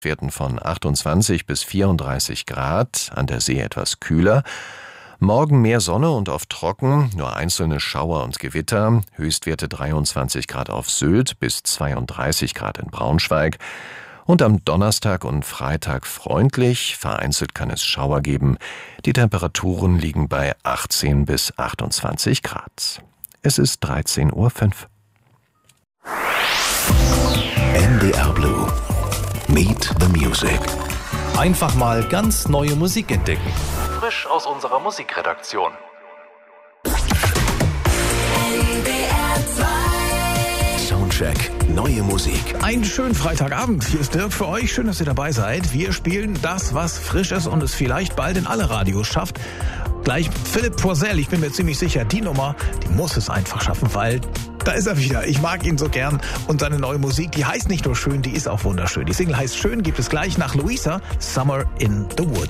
Werten von 28 bis 34 Grad, an der See etwas kühler. Morgen mehr Sonne und oft trocken, nur einzelne Schauer und Gewitter, Höchstwerte 23 Grad auf Sylt bis 32 Grad in Braunschweig. Und am Donnerstag und Freitag freundlich, vereinzelt kann es Schauer geben. Die Temperaturen liegen bei 18 bis 28 Grad. Es ist 13:05 Uhr. NDR Blue. Meet the Music. Einfach mal ganz neue Musik entdecken. Frisch aus unserer Musikredaktion. Soundcheck. Neue Musik. Einen schönen Freitagabend. Hier ist Dirk für euch. Schön, dass ihr dabei seid. Wir spielen das, was frisch ist und es vielleicht bald in alle Radios schafft. Gleich Philipp Poisel, ich bin mir ziemlich sicher, die Nummer, die muss es einfach schaffen, weil da ist er wieder. Ich mag ihn so gern. Und seine neue Musik, die heißt nicht nur schön, die ist auch wunderschön. Die Single heißt Schön, gibt es gleich nach Luisa, Summer in the Woods.